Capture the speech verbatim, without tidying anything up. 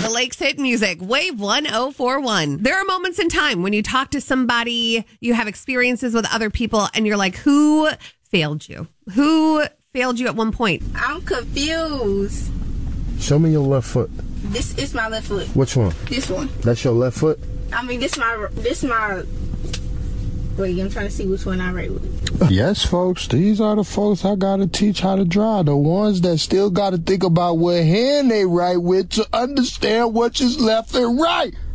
The Lakes Hit Music, Wave one oh four one. There are moments in time when you talk to somebody, you have experiences with other people, and you're like, who failed you? Who failed you at one point? I'm confused. Show me your left foot. This is my left foot. Which one? This one. That's your left foot? I mean, this my, this my, wait, I'm trying to see which one I right with. Yes, folks, these are the folks I gotta teach how to drive. The ones that still gotta think about what hand they right with to understand which is left and right.